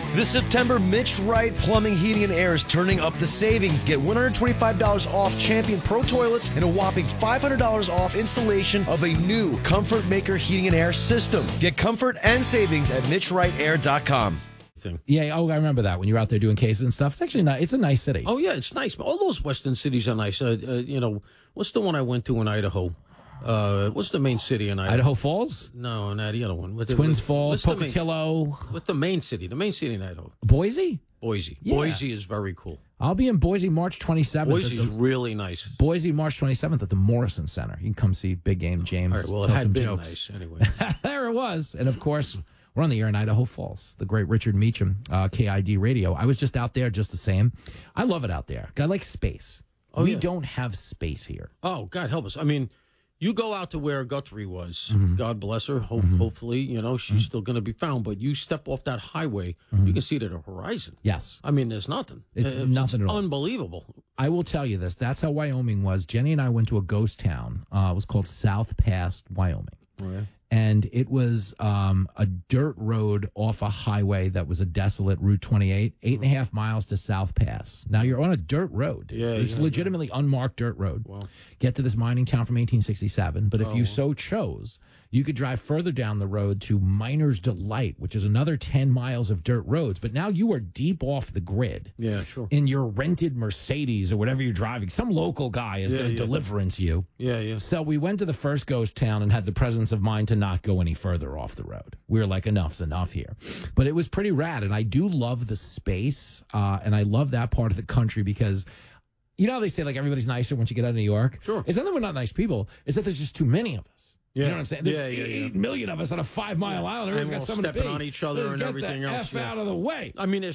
This September, Mitch Wright Plumbing, Heating, and Air is turning up the savings. Get $125 off Champion Pro Toilets and a whopping $500 off installation of a new Comfort Maker Heating and Air system. Get comfort and savings at MitchWrightAir.com. Yeah, I remember that when you were out there doing cases and stuff. It's actually nice. It's a nice city. Oh, yeah, it's nice. All those western cities are nice. What's the one I went to in Idaho? What's the main city in Idaho? Idaho Falls? No, not the other one. Twins Falls, Pocatello. What's the main city? The main city in Idaho? Boise? Boise. Yeah. Boise is very cool. I'll be in Boise March 27th. Boise's really nice. Boise March 27th at the Morrison Center. You can come see Big Game James. All right, well, it tell had some been jokes. nice anyway. There it was. And, of course, we're on the air in Idaho Falls. The great Richard Meacham, KID Radio. I was just out there just the same. I love it out there. I like space. We don't have space here. Oh, God help us. I mean, you go out to where Guthrie was. Mm-hmm. God bless her. Hopefully, she's still going to be found. But you step off that highway, you can see to the horizon. Yes. I mean, there's nothing. It's nothing at all. Unbelievable. I will tell you this. That's how Wyoming was. Jenny and I went to a ghost town. It was called South Pass, Wyoming. Right. And it was a dirt road off a highway that was a desolate Route 28, 8.5 miles to South Pass. Now you're on a dirt road. It's legitimately unmarked dirt road. Wow. Get to this mining town from 1867. But if you so chose, you could drive further down the road to Miner's Delight, which is another 10 miles of dirt roads. But now you are deep off the grid. Yeah, sure. In your rented Mercedes or whatever you're driving. Some local guy is going to deliverance you. Yeah. So we went to the first ghost town and had the presence of mind to not go any further off the road. We were like, enough's enough here. But it was pretty rad, and I do love the space, and I love that part of the country because, you know how they say, like, everybody's nicer once you get out of New York? Sure. It's not that we're not nice people. It's that there's just too many of us. Yeah. You know what I'm saying? There's 8 million of us on a 5-mile island. Everyone's got someone stepping to be. on each other and everything get the else. F out of the way. I mean, there's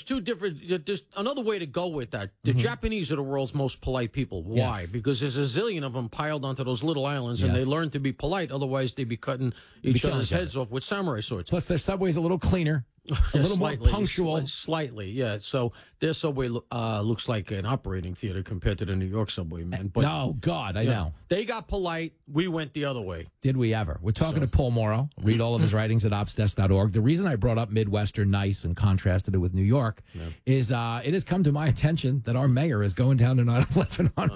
another way to go with that. The Japanese are the world's most polite people. Why? Yes. Because there's a zillion of them piled onto those little islands, and Yes. they learn to be polite. Otherwise, they'd be cutting each other's heads off with samurai swords. Plus, their subway's a little cleaner, a little more punctual. Slightly, yeah. So their subway looks like an operating theater compared to the New York subway, man. But No, God, I know. They got polite. We went the other way. Did we ever? We're talking to Paul Morrow. Read all of his writings at opsdesk.org. The reason I brought up Midwestern nice and contrasted it with New York is it has come to my attention that our mayor is going down to 9/11 on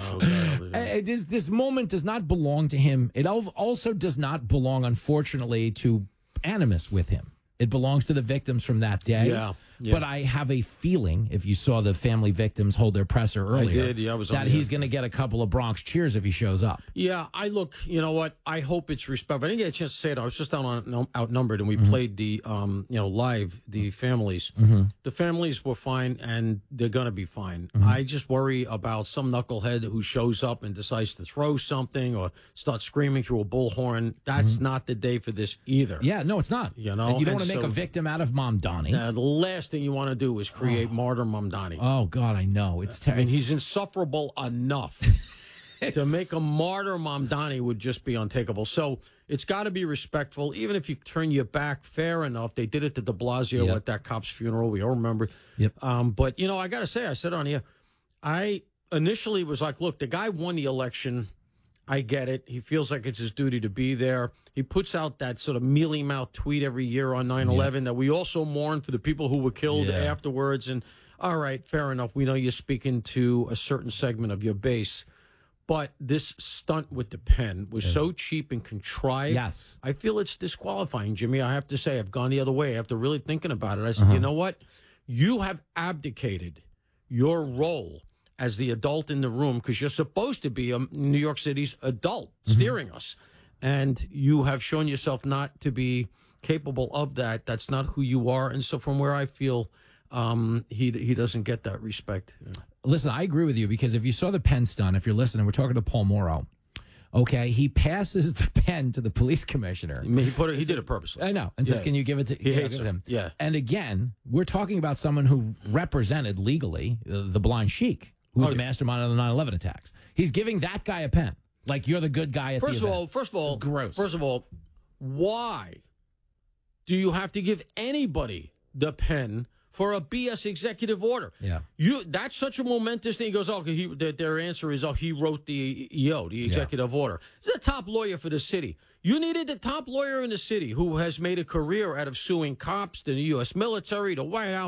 this moment does not belong to him. It also does not belong, unfortunately, to animus with him. It belongs to the victims from that day. Yeah. But I have a feeling, if you saw the family victims hold their presser earlier, I did. Yeah, I was on that the he's air. going to get a couple of Bronx cheers if he shows up. Yeah, you know what? I hope it's respect. I didn't get a chance to say it. I was just outnumbered, and we played the, live, the families. The families were fine, and they're going to be fine. I just worry about some knucklehead who shows up and decides to throw something or start screaming through a bullhorn. That's not the day for this either. Yeah, no, it's not. You know, and you don't and want to make so- a victim out of Mamdani. The last thing you want to do is create martyr Mamdani. Oh, God, I know. It's I terrible. mean, he's insufferable enough. To make a martyr Mamdani would just be untakeable. So it's got to be respectful. Even if you turn your back, fair enough. They did it to de Blasio at that cop's funeral. We all remember. Yep. But, I got to say, I said on here, I initially was like, look, the guy won the election. I get it. He feels like it's his duty to be there. He puts out that sort of mealy-mouthed tweet every year on 9/11 that we also mourn for the people who were killed afterwards. And, all right, fair enough. We know you're speaking to a certain segment of your base. But this stunt with the pen was so cheap and contrived. Yes. I feel it's disqualifying, Jimmy. I have to say, I've gone the other way. After really thinking about it, I said, you know what? You have abdicated your role as the adult in the room because you're supposed to be New York City's adult steering us. And you have shown yourself not to be capable of that. That's not who you are. And so from where I feel, he doesn't get that respect. Listen, I agree with you because if you saw the pen stunt, if you're listening, we're talking to Paul Morrow. Okay, he passes the pen to the police commissioner. I mean, he did it purposely. I know. And says, can you give it to He hates him? Yeah. And again, we're talking about someone who represented legally the blind sheik, who was the mastermind of the 9/11 attacks. He's giving that guy a pen. Like, you're the good guy at the event. First of all, it's gross. First of all, why do you have to give anybody the pen for a BS executive order? Yeah. That's such a momentous thing. He goes, their answer is, he wrote the EO, the executive order. He's the top lawyer for the city. You needed the top lawyer in the city who has made a career out of suing cops, the U.S. military, the White House.